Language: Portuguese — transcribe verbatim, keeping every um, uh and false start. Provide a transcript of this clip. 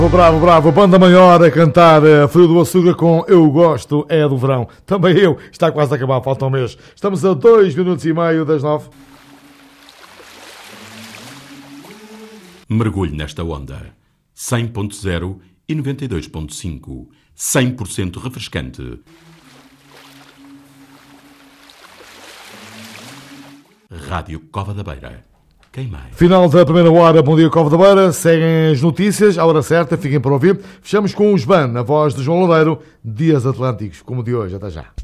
Bravo, bravo, banda maior a cantar Frio do Açúcar com Eu Gosto é do Verão. Também eu, está quase a acabar, falta um mês. Estamos a dois minutos e meio das nove. Mergulhe nesta onda. cem ponto zero e noventa e dois ponto cinco. cem por cento refrescante. Rádio Cova da Beira. Queimei. Final da primeira hora, bom dia Cova da Beira. Seguem as notícias, à hora certa, fiquem para ouvir. Fechamos com o Sban, a voz de João Loureiro, Dias Atlânticos, como de hoje. Até já.